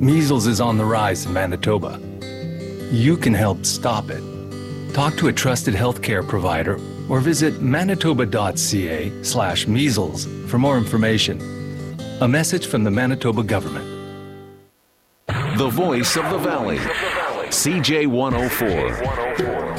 Measles is on the rise in Manitoba. You can help stop it. Talk to a trusted healthcare provider or visit manitoba.ca/measles for more information. A message from the Manitoba government. The voice of the valley. CJ104.